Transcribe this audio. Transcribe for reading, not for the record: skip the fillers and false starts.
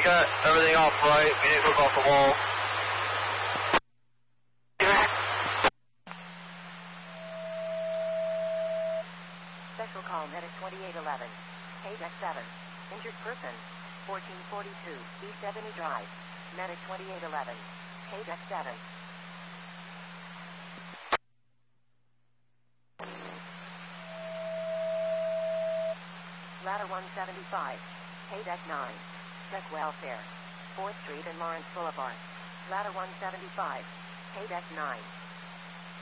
got everything off right. We didn't hook off the wall. Special call medic 2811. KDEC 7. Injured person. 1442 B70 Drive. Medic 2811. KDEC 7. Ladder 175. KDEC 9. Check welfare. 4th Street and Lawrence Boulevard. Ladder 175. KDEC 9.